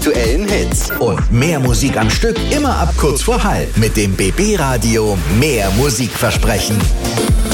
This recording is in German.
aktuellen Hits. Und mehr Musik am Stück, immer ab kurz vor halb. Mit dem BB Radio mehr Musikversprechen.